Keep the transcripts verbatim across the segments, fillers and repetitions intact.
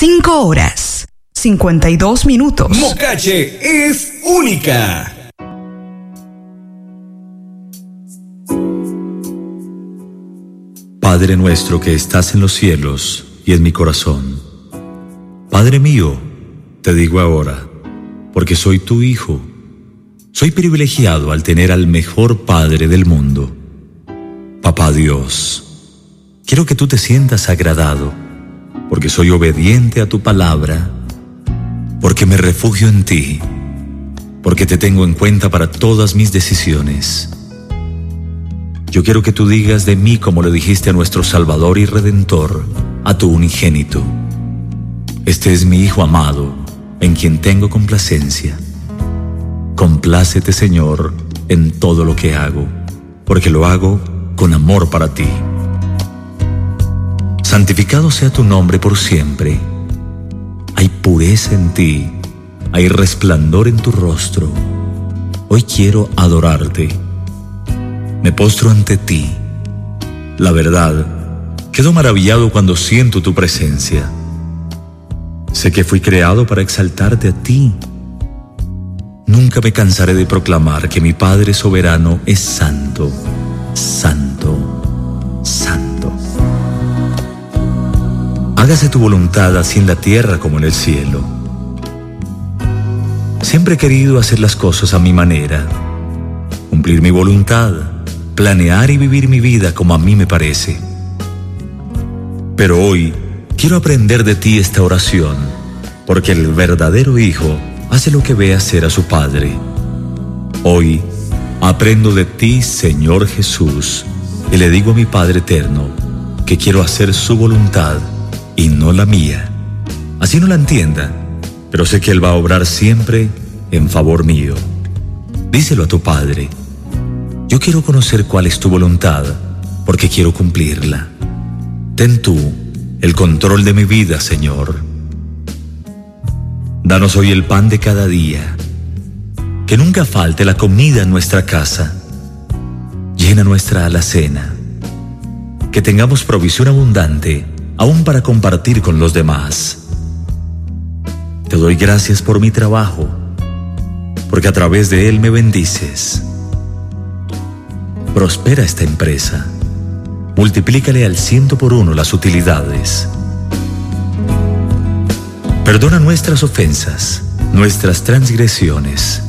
cinco horas, cincuenta y dos minutos. Mocache es única. Padre nuestro que estás en los cielos y en mi corazón, Padre mío, te digo ahora, porque soy tu hijo, soy privilegiado al tener al mejor Padre del mundo. Papá Dios, quiero que tú te sientas agradado, porque soy obediente a tu palabra, porque me refugio en ti, porque te tengo en cuenta para todas mis decisiones. Yo quiero que tú digas de mí como le dijiste a nuestro Salvador y Redentor, a tu unigénito: este es mi Hijo amado, en quien tengo complacencia. Complácete, Señor, en todo lo que hago, porque lo hago con amor para ti. Santificado sea tu nombre por siempre. Hay pureza en ti, hay resplandor en tu rostro. Hoy quiero adorarte. Me postro ante ti. La verdad, quedo maravillado cuando siento tu presencia. Sé que fui creado para exaltarte a ti. Nunca me cansaré de proclamar que mi Padre soberano es santo, santo, santo. Hágase tu voluntad así en la tierra como en el cielo. Siempre he querido hacer las cosas a mi manera, cumplir mi voluntad, planear y vivir mi vida como a mí me parece. Pero hoy quiero aprender de ti esta oración, porque el verdadero hijo hace lo que ve hacer a su padre. Hoy aprendo de ti, Señor Jesús, y le digo a mi Padre eterno que quiero hacer su voluntad y no la mía. Así no la entienda, pero sé que Él va a obrar siempre en favor mío. Díselo a tu Padre. Yo quiero conocer cuál es tu voluntad, porque quiero cumplirla. Ten tú el control de mi vida, Señor. Danos hoy el pan de cada día. Que nunca falte la comida en nuestra casa. Llena nuestra alacena. Que tengamos provisión abundante, aún para compartir con los demás. Te doy gracias por mi trabajo, porque a través de él me bendices. Prospera esta empresa. Multiplícale al ciento por uno las utilidades. Perdona nuestras ofensas, nuestras transgresiones.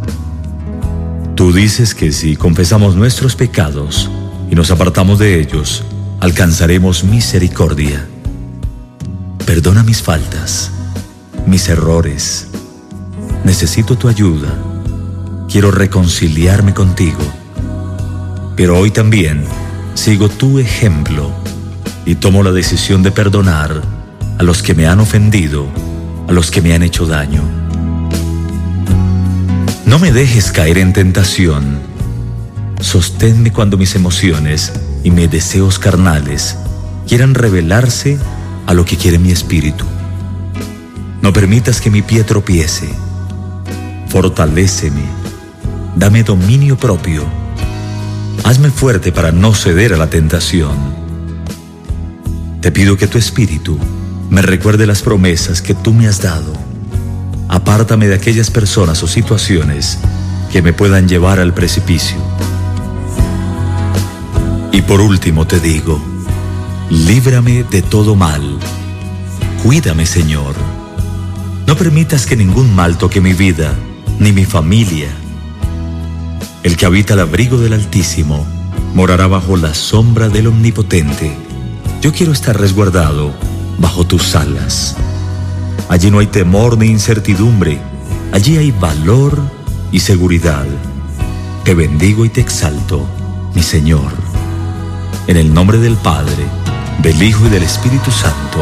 Tú dices que si confesamos nuestros pecados y nos apartamos de ellos, alcanzaremos misericordia. Perdona mis faltas, mis errores. Necesito tu ayuda. Quiero reconciliarme contigo. Pero hoy también sigo tu ejemplo y tomo la decisión de perdonar a los que me han ofendido, a los que me han hecho daño. No me dejes caer en tentación. Sosténme cuando mis emociones y mis deseos carnales quieran rebelarse a lo que quiere mi espíritu. No permitas que mi pie tropiece. Fortaléceme. Dame dominio propio. Hazme fuerte para no ceder a la tentación. Te pido que tu espíritu me recuerde las promesas que tú me has dado. Apártame de aquellas personas o situaciones que me puedan llevar al precipicio. Y por último te digo, líbrame de todo mal. Cuídame, Señor. No permitas que ningún mal toque mi vida, ni mi familia. El que habita al abrigo del Altísimo morará bajo la sombra del Omnipotente. Yo quiero estar resguardado bajo tus alas. Allí no hay temor ni incertidumbre. Allí hay valor y seguridad. Te bendigo y te exalto, mi Señor. En el nombre del Padre, del Hijo y del Espíritu Santo.